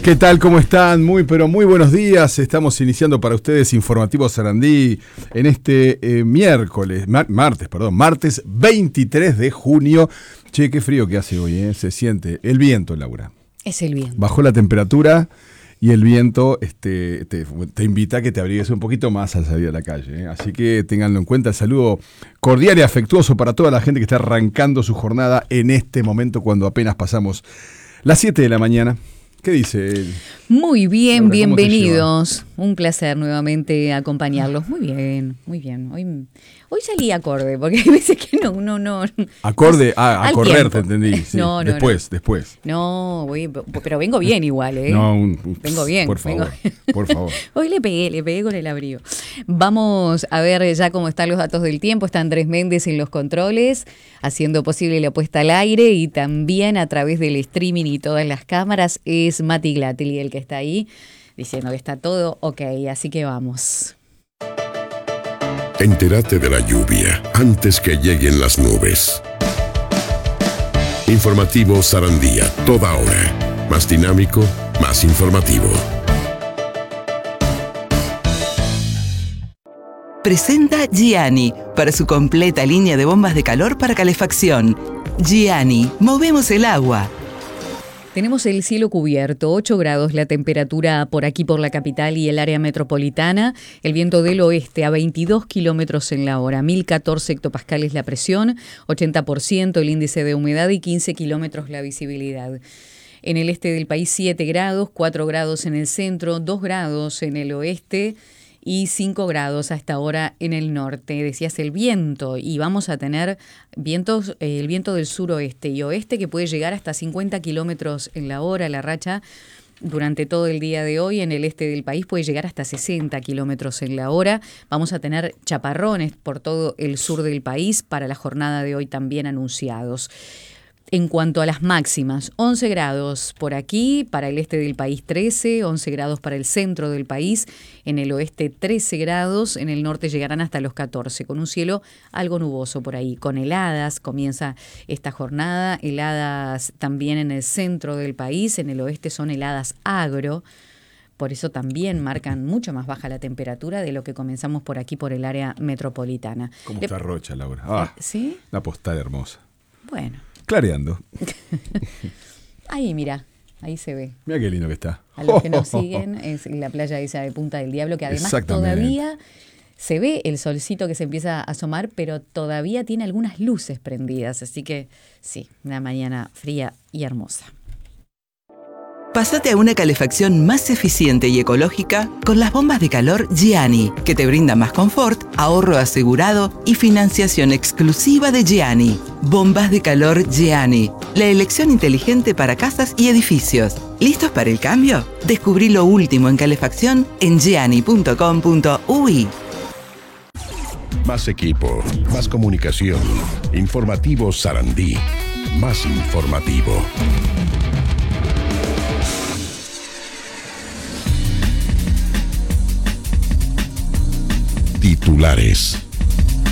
¿Qué tal? ¿Cómo están? Pero muy buenos días. Estamos iniciando para ustedes Informativo Sarandí en este martes 23 de junio. Che, qué frío que hace hoy, ¿eh? Se siente el viento, Laura. Es el viento. Bajó la temperatura y el viento te invita a que te abrigues un poquito más al salir a la calle, ¿eh? Así que ténganlo en cuenta. El saludo cordial y afectuoso para toda la gente que está arrancando su jornada en este momento cuando apenas pasamos las 7 de la mañana. ¿Qué dice él? Muy bien, Laura, bienvenidos. Un placer nuevamente acompañarlos. Muy bien, muy bien. Hoy salí acorde, porque hay veces que no. Acorde a correr, te entendí. Sí. No. Después. No, pero vengo bien igual, ¿eh? Vengo bien. Por favor. Hoy le pegué con el abrigo. Vamos a ver ya cómo están los datos del tiempo. Está Andrés Méndez en los controles, haciendo posible la puesta al aire, y también a través del streaming y todas las cámaras es Mati Glatili el que está ahí, diciendo que está todo ok, así que vamos. Entérate de la lluvia antes que lleguen las nubes. Informativo Sarandía, toda hora. Más dinámico, más informativo. Presenta Gianni para su completa línea de bombas de calor para calefacción. Gianni, movemos el agua. Tenemos el cielo cubierto, 8 grados la temperatura por aquí, por la capital y el área metropolitana. El viento del oeste a 22 kilómetros en la hora, 1014 hectopascales la presión, 80% el índice de humedad y 15 kilómetros la visibilidad. En el este del país 7 grados, 4 grados en el centro, 2 grados en el oeste y 5 grados hasta ahora en el norte. Decías el viento, y vamos a tener vientos, el viento del suroeste y oeste que puede llegar hasta 50 kilómetros en la hora, la racha durante todo el día de hoy. En el este del país puede llegar hasta 60 kilómetros en la hora. Vamos a tener chaparrones por todo el sur del país para la jornada de hoy también anunciados. En cuanto a las máximas, 11 grados por aquí, para el este del país 13, 11 grados para el centro del país, en el oeste 13 grados, en el norte llegarán hasta los 14, con un cielo algo nuboso por ahí, con heladas. Comienza esta jornada, heladas también en el centro del país, en el oeste son heladas agro. Por eso también marcan mucho más baja la temperatura de lo que comenzamos por aquí, por el área metropolitana. ¿Cómo está Rocha, Laura? ¿Sí? Una postal hermosa. Bueno. Clareando. Ahí, mira, ahí se ve. Mira qué lindo que está. A los que nos siguen, es la playa esa de Punta del Diablo, que además todavía se ve el solcito que se empieza a asomar, pero todavía tiene algunas luces prendidas. Así que sí, una mañana fría y hermosa. Pásate a una calefacción más eficiente y ecológica con las bombas de calor Gianni, que te brindan más confort, ahorro asegurado y financiación exclusiva de Gianni. Bombas de calor Gianni, la elección inteligente para casas y edificios. ¿Listos para el cambio? Descubrí lo último en calefacción en gianni.com.uy. Más equipo, más comunicación. Informativo Sarandí, más informativo. Titulares.